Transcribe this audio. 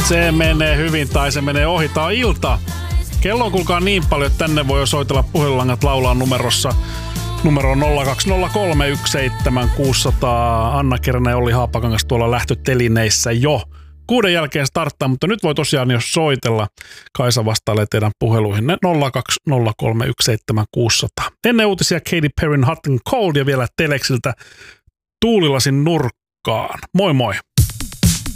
Se menee hyvin tai se menee ohi. Tää on ilta. Kello on kuulkaa niin paljon, että tänne voi jo soitella puhelulangat laulaa numerossa. Numero on 020317600. Anna Kernen ja Olli Haapakangas tuolla lähtötelineissä jo. 6 jälkeen starttaa, mutta nyt voi tosiaan jo soitella. Kaisa vastailee teidän puheluihin 020317600. Ennen uutisia Katy Perryn Hot and Cold ja vielä Telexiltä Tuulilasin nurkkaan. Moi moi!